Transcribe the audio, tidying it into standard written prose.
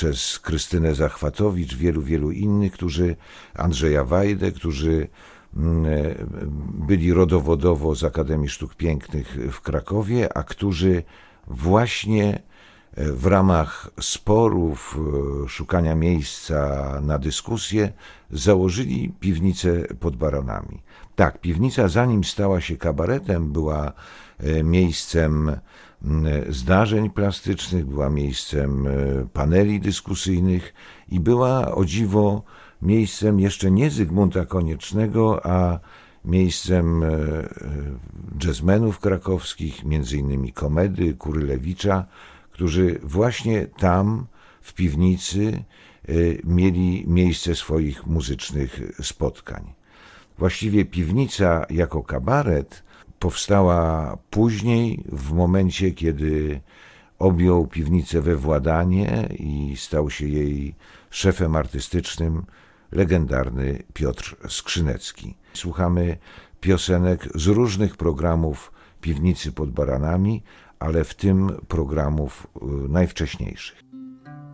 przez Krystynę Zachwatowicz, wielu innych, Andrzeja Wajdę, którzy byli rodowodowo z Akademii Sztuk Pięknych w Krakowie, a którzy właśnie w ramach sporów, szukania miejsca na dyskusję założyli piwnicę pod Baranami. Tak, piwnica zanim stała się kabaretem, była miejscem zdarzeń plastycznych, była miejscem paneli dyskusyjnych i była, o dziwo, miejscem jeszcze nie Zygmunta Koniecznego, a miejscem jazzmenów krakowskich, między innymi Komedy, Kurylewicza, którzy właśnie tam w piwnicy mieli miejsce swoich muzycznych spotkań. Właściwie piwnica jako kabaret powstała później, w momencie, kiedy objął piwnicę we władanie i stał się jej szefem artystycznym legendarny Piotr Skrzynecki. Słuchamy piosenek z różnych programów Piwnicy pod Baranami, ale w tym programów najwcześniejszych.